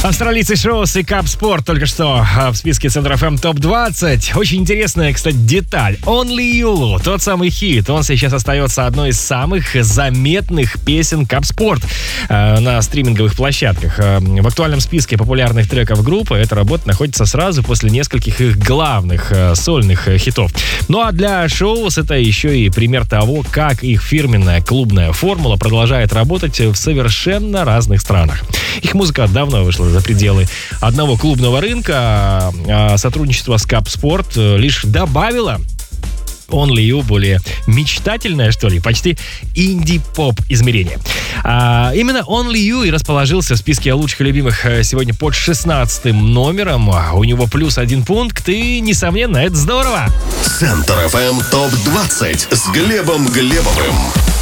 Австралийцы Шоус и Кап Спорт только что в списке Центр ФМ ТОП-20. Очень интересная, кстати, деталь. Only You, тот самый хит, он сейчас остается одной из самых заметных песен Кап Спорт на стриминговых площадках. В актуальном списке популярных треков группы эта работа находится сразу после нескольких их главных сольных хитов. Ну а для Шоус это еще и пример того, как их фирменная клубная формула продолжает работать в совершенно разных странах. Их музыка давно вышла за пределы одного клубного рынка, а сотрудничество с Кап Спорт лишь добавило Only You более мечтательное, что ли, почти инди-поп измерение. Именно Only You и расположился в списке лучших и любимых сегодня под 16-м номером. У него +1 пункт, и, несомненно, это здорово. Центр ФМ ТОП-20 с Глебом Глебовым.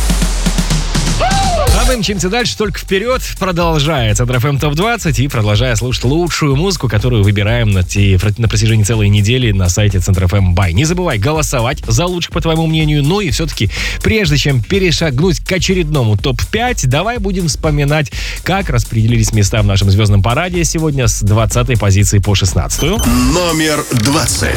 А мы мчимся дальше, только вперед. Продолжая Центр ФМ ТОП-20 и продолжая слушать лучшую музыку, которую выбираем на протяжении целой недели на сайте Центр ФМ Бай. Не забывай голосовать за лучших, по твоему мнению. Ну и все-таки, прежде чем перешагнуть к очередному ТОП-5, давай будем вспоминать, как распределились места в нашем звездном параде сегодня с 20-й позиции по 16-ю. Номер 20.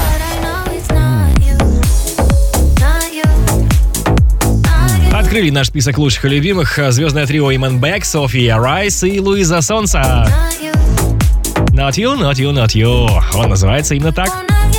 Открыли наш список лучших и любимых звездное трио Imanbek, София Райс и Луиза Сонса. Not You, Not You, Not You. Он называется именно так.